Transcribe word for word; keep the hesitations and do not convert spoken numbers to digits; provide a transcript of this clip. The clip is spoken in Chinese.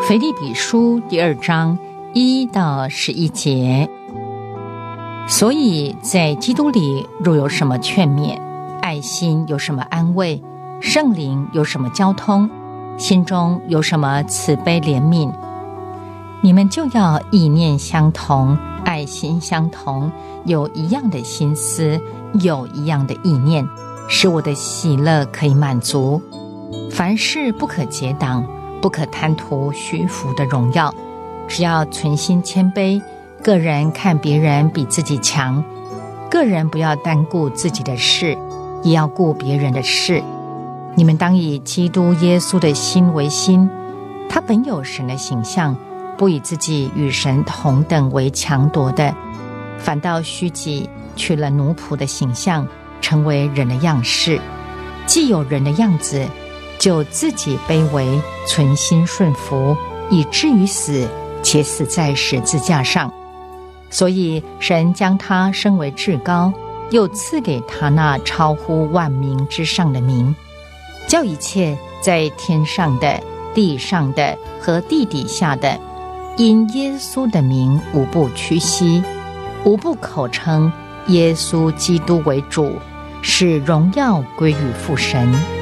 腓立比书第二章一到十一节。所以在基督里若有什么劝勉，爱心有什么安慰，圣灵有什么交通，心中有什么慈悲怜悯，你们就要意念相同，爱心相同，有一样的心思，有一样的意念，使我的喜乐可以满足。凡事不可结党，不可贪图虚浮的荣耀，只要存心谦卑，个人看别人比自己强，个人不要单顾自己的事，也要顾别人的事。你们当以基督耶稣的心为心，他本有神的形象，不以自己与神同等为强夺的，反倒虚己，取了奴仆的形象，成为人的样式。既有人的样子，就自己卑微，存心顺服，以至于死，且死在十字架上。所以神将他升为至高，又赐给他那超乎万名之上的名，叫一切在天上的、地上的和地底下的，因耶稣的名无不屈膝，无不口称耶稣基督为主，使荣耀归于父神。